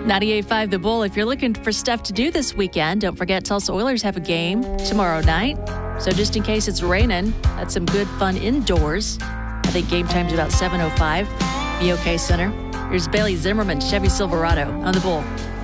98.5 The Bull. If you're looking for stuff to do this weekend, don't forget Tulsa Oilers have a game tomorrow night. So just in case it's raining, that's some good fun indoors. I think game time's about 7:05. BOK Center. Here's Bailey Zimmerman, Chevy Silverado on The Bull.